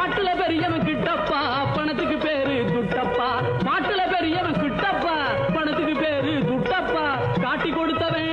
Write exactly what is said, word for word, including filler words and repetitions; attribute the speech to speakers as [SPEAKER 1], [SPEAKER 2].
[SPEAKER 1] மாட்டுல பெரியவன் கிட்டப்பா பணத்துக்கு பேரு துட்டப்பா மாட்டுல பெரியவன் கிட்டப்பா பணத்துக்கு பேரு துட்டப்பா காட்டி கொடுத்தவன்